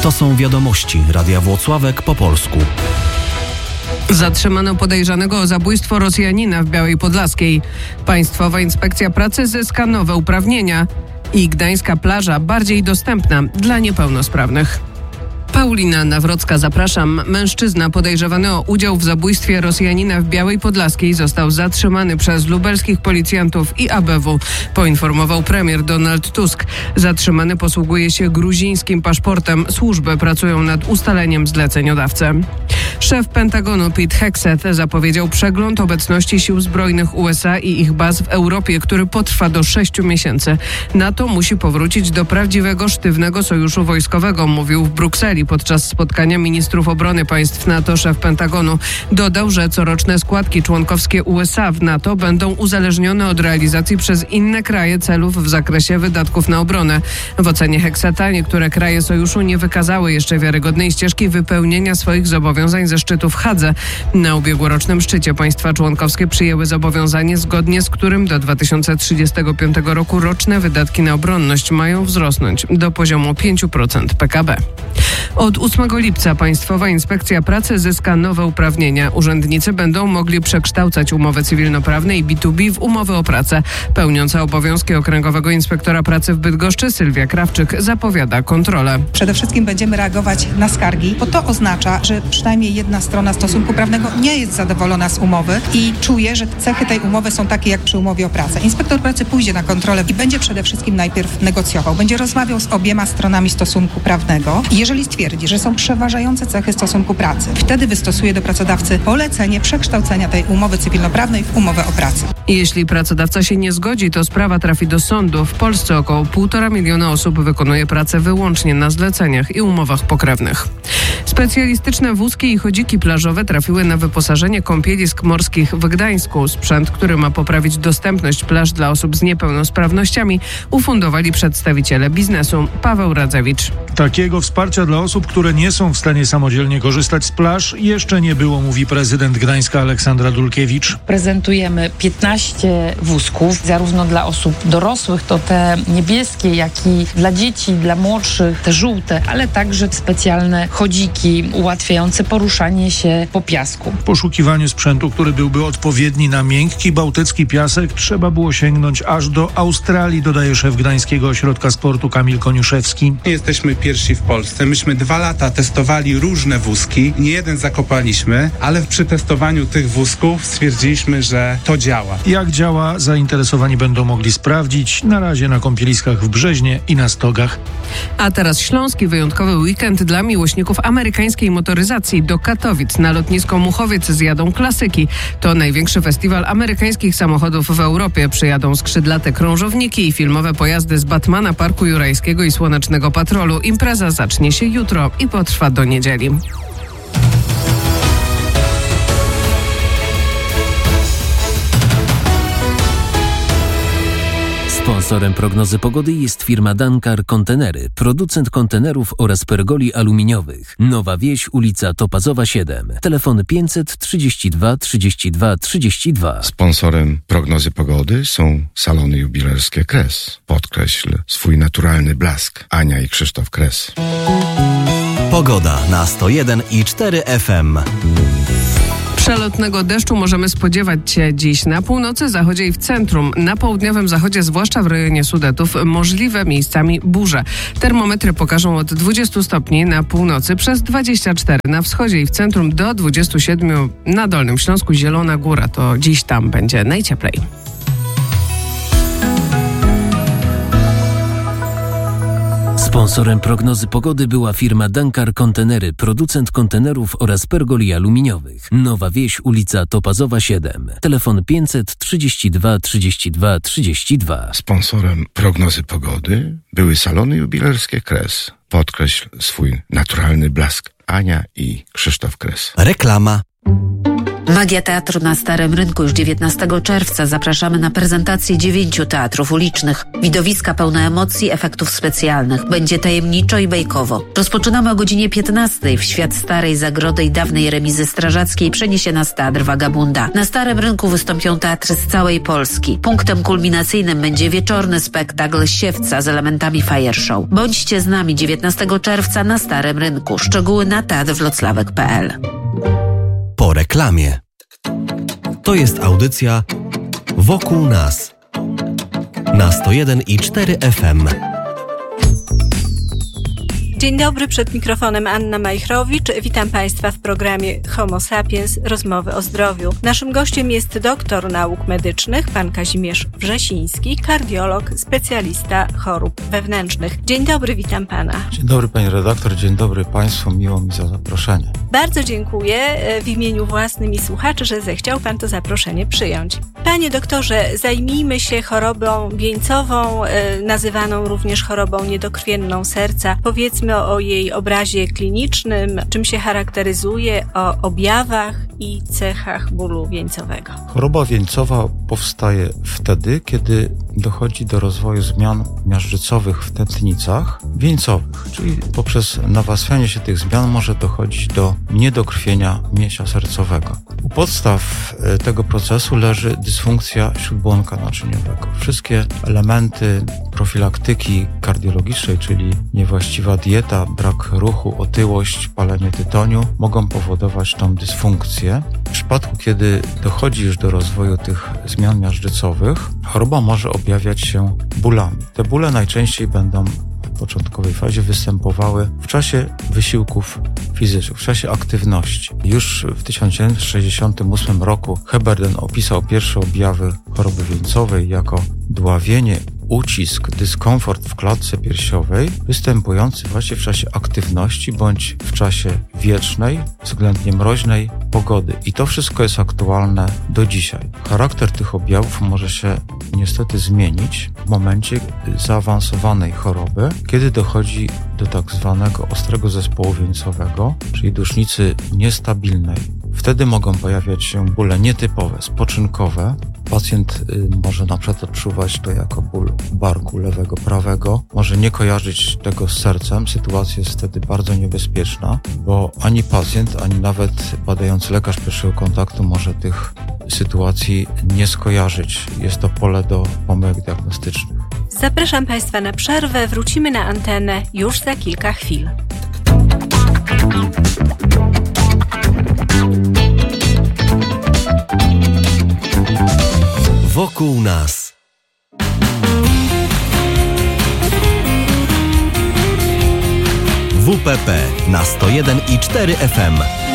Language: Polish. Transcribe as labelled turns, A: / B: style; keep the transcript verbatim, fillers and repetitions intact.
A: To są wiadomości Radia Włocławek po polsku.
B: Zatrzymano podejrzanego o zabójstwo Rosjanina w Białej Podlaskiej. Państwowa Inspekcja Pracy zyska nowe uprawnienia i gdańska plaża bardziej dostępna dla niepełnosprawnych. Paulina Nawrocka, zapraszam. Mężczyzna podejrzewany o udział w zabójstwie Rosjanina w Białej Podlaskiej został zatrzymany przez lubelskich policjantów i A B W, poinformował premier Donald Tusk. Zatrzymany posługuje się gruzińskim paszportem. Służby pracują nad ustaleniem zleceniodawcy. Szef Pentagonu Pete Hegseth zapowiedział przegląd obecności sił zbrojnych U S A i ich baz w Europie, który potrwa do sześciu miesięcy. NATO musi powrócić do prawdziwego, sztywnego sojuszu wojskowego, mówił w Brukseli podczas spotkania ministrów obrony państw NATO szef Pentagonu. Dodał, że coroczne składki członkowskie U S A w NATO będą uzależnione od realizacji przez inne kraje celów w zakresie wydatków na obronę. W ocenie Hegsetha niektóre kraje sojuszu nie wykazały jeszcze wiarygodnej ścieżki wypełnienia swoich zobowiązań ze szczytu w Hadze. Na ubiegłorocznym szczycie państwa członkowskie przyjęły zobowiązanie, zgodnie z którym do dwa tysiące trzydziestego piątego roku roczne wydatki na obronność mają wzrosnąć do poziomu pięć procent P K B. Od ósmego lipca Państwowa Inspekcja Pracy zyska nowe uprawnienia. Urzędnicy będą mogli przekształcać umowy cywilnoprawne i B dwa B w umowy o pracę. Pełniąca obowiązki Okręgowego Inspektora Pracy w Bydgoszczy Sylwia Krawczyk zapowiada kontrolę.
C: Przede wszystkim będziemy reagować na skargi, bo to oznacza, że przynajmniej jedna strona stosunku prawnego nie jest zadowolona z umowy i czuje, że cechy tej umowy są takie jak przy umowie o pracę. Inspektor pracy pójdzie na kontrolę i będzie przede wszystkim najpierw negocjował, będzie rozmawiał z obiema stronami stosunku prawnego i jeżeli stwierdzi, że są przeważające cechy stosunku pracy, wtedy wystosuje do pracodawcy polecenie przekształcenia tej umowy cywilnoprawnej w umowę o pracę.
B: Jeśli pracodawca się nie zgodzi, to sprawa trafi do sądu. W Polsce około półtora miliona osób wykonuje pracę wyłącznie na zleceniach i umowach pokrewnych. Specjalistyczne wózki i chodziki plażowe trafiły na wyposażenie kąpielisk morskich w Gdańsku. Sprzęt, który ma poprawić dostępność plaż dla osób z niepełnosprawnościami, ufundowali przedstawiciele biznesu. Paweł Radzewicz.
D: Takiego wsparcia dla osób, które nie są w stanie samodzielnie korzystać z plaż, jeszcze nie było, mówi prezydent Gdańska Aleksandra Dulkiewicz.
E: Prezentujemy piętnaście wózków, zarówno dla osób dorosłych, to te niebieskie, jak i dla dzieci, dla młodszych, te żółte, ale także specjalne chodziki ułatwiające poruszanie się po piasku.
D: W poszukiwaniu sprzętu, który byłby odpowiedni na miękki bałtycki piasek, trzeba było sięgnąć aż do Australii, dodaje szef Gdańskiego Ośrodka Sportu Kamil Koniuszewski.
F: Nie jesteśmy pierwsi w Polsce. Myśmy dwa lata testowali różne wózki. Nie jeden zakopaliśmy, ale przy testowaniu tych wózków stwierdziliśmy, że to działa.
D: Jak działa, zainteresowani będą mogli sprawdzić na razie na kąpieliskach w Brzeźnie i na Stogach.
B: A teraz śląski wyjątkowy weekend dla miłośników amerykańskiej motoryzacji. Do Katowic na lotnisko Muchowiec zjadą klasyki. To największy festiwal amerykańskich samochodów w Europie. Przyjadą skrzydlate krążowniki i filmowe pojazdy z Batmana, Parku Jurajskiego i Słonecznego Patrolu. Impreza zacznie się jutro i potrwa do niedzieli.
G: Sponsorem prognozy pogody jest firma Dankar Kontenery, producent kontenerów oraz pergoli aluminiowych. Nowa Wieś, ulica Topazowa siedem. Telefon pięćset trzydzieści dwa trzydzieści dwa trzydzieści dwa.
H: Sponsorem prognozy pogody są salony jubilerskie Kres. Podkreśl swój naturalny blask. Ania i Krzysztof Kres.
A: Pogoda na sto jeden i cztery F M.
B: Przelotnego deszczu możemy spodziewać się dziś na północy, zachodzie i w centrum. Na południowym zachodzie, zwłaszcza w rejonie Sudetów, możliwe miejscami burze. Termometry pokażą od dwudziestu stopni na północy przez dwadzieścia cztery na wschodzie i w centrum do dwudziestu siedmiu na Dolnym Śląsku. Zielona Góra, to dziś tam będzie najcieplej.
G: Sponsorem prognozy pogody była firma Dankar Kontenery, producent kontenerów oraz pergoli aluminiowych. Nowa Wieś, ulica Topazowa siedem. Telefon pięćset trzydzieści dwa trzydzieści dwa trzydzieści dwa.
H: Sponsorem prognozy pogody były salony jubilerskie Kres. Podkreśl swój naturalny blask. Ania i Krzysztof Kres.
A: Reklama.
I: Magia Teatru na Starym Rynku już dziewiętnastego czerwca. Zapraszamy na prezentację dziewięciu teatrów ulicznych. Widowiska pełne emocji, efektów specjalnych. Będzie tajemniczo i bajkowo. Rozpoczynamy o godzinie piętnastej. W świat starej zagrody i dawnej remizy strażackiej przeniesie nas Teatr Wagabunda. Na Starym Rynku wystąpią teatry z całej Polski. Punktem kulminacyjnym będzie wieczorny spektakl Siewca z elementami fire show. Bądźcie z nami dziewiętnastego czerwca na Starym Rynku. Szczegóły na teatr wloclawek kropka p l.
A: Po reklamie. To jest audycja Wokół nas na sto jeden i cztery F M.
J: Dzień dobry, przed mikrofonem Anna Majchrowicz. Witam Państwa w programie Homo Sapiens – Rozmowy o zdrowiu. Naszym gościem jest doktor nauk medycznych, pan Kazimierz Wrzesiński, kardiolog, specjalista chorób wewnętrznych. Dzień dobry, witam Pana.
K: Dzień dobry Pani redaktor, dzień dobry Państwu, miło mi za zaproszenie.
J: Bardzo dziękuję w imieniu własnym i słuchaczy, że zechciał Pan to zaproszenie przyjąć. Panie doktorze, zajmijmy się chorobą wieńcową, nazywaną również chorobą niedokrwienną serca. Powiedzmy o jej obrazie klinicznym, czym się charakteryzuje, o objawach i cechach bólu wieńcowego.
K: Choroba wieńcowa powstaje wtedy, kiedy dochodzi do rozwoju zmian miażdżycowych w tętnicach wieńcowych, czyli poprzez nawarstwianie się tych zmian może dochodzić do niedokrwienia mięśnia sercowego. U podstaw tego procesu leży dysfunkcja śródbłonka naczyniowego. Wszystkie elementy profilaktyki kardiologicznej, czyli niewłaściwa dieta, brak ruchu, otyłość, palenie tytoniu, mogą powodować tą dysfunkcję. W przypadku, kiedy dochodzi już do rozwoju tych zmian miażdżycowych, choroba może objawiać się bólami. Te bóle najczęściej będą w początkowej fazie występowały w czasie wysiłków fizycznych, w czasie aktywności. Już w tysiąc dziewięćset sześćdziesiątym ósmym roku Heberden opisał pierwsze objawy choroby wieńcowej jako dławienie, ucisk, dyskomfort w klatce piersiowej występujący właśnie w czasie aktywności bądź w czasie wietrznej, względnie mroźnej pogody. I to wszystko jest aktualne do dzisiaj. Charakter tych objawów może się niestety zmienić w momencie zaawansowanej choroby, kiedy dochodzi do tak zwanego ostrego zespołu wieńcowego, czyli dusznicy niestabilnej. Wtedy mogą pojawiać się bóle nietypowe, spoczynkowe. Pacjent y, może na przykład odczuwać to jako ból barku lewego, prawego. Może nie kojarzyć tego z sercem. Sytuacja jest wtedy bardzo niebezpieczna, bo ani pacjent, ani nawet badający lekarz pierwszego kontaktu może tych sytuacji nie skojarzyć. Jest to pole do pomyłek diagnostycznych.
J: Zapraszam Państwa na przerwę. Wrócimy na antenę już za kilka chwil.
A: Wokół nas. W P P na sto jeden i cztery F M.